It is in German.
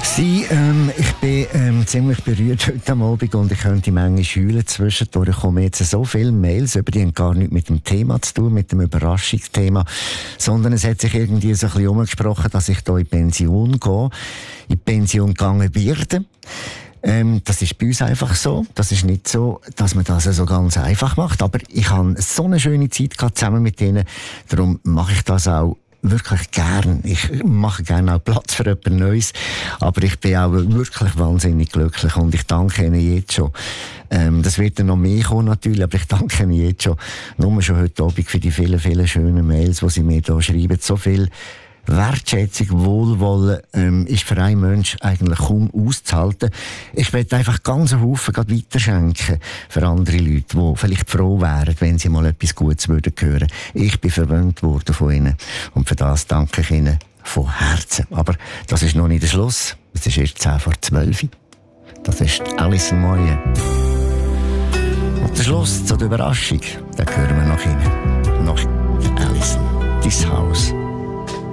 Ich bin ziemlich berührt heute Abend und ich könnte manchmal heulen. Zwischendurch kommen jetzt so viele Mails über, die haben gar nichts mit dem Thema zu tun, mit dem Überraschungsthema, sondern es hat sich irgendwie so ein bisschen umgesprochen, dass ich hier in Pension gehe, in Pension gegangen werde. Das ist bei uns einfach so. Das ist nicht so, dass man das so ganz einfach macht. Aber ich habe so eine schöne Zeit gehabt zusammen mit ihnen. Darum mache ich das auch wirklich gern. Ich mache gerne auch Platz für jemand Neues. Aber ich bin auch wirklich wahnsinnig glücklich und ich danke Ihnen jetzt schon. Das wird dann noch mehr kommen natürlich, aber ich danke Ihnen jetzt schon. Nur schon heute Abend für die vielen, vielen schönen Mails, die Sie mir hier schreiben. So viel Wertschätzung, Wohlwollen ist für einen Mensch eigentlich kaum auszuhalten. Ich möchte einfach ganz einen Haufen weiterschenken für andere Leute, die vielleicht froh wären, wenn sie mal etwas Gutes würden hören. Ich bin verwöhnt worden von ihnen und für das danke ich ihnen von Herzen. Aber das ist noch nicht der Schluss. Es ist erst 10:12. Das ist Alison Moye. Und der Schluss zur Überraschung, den hören wir noch hin.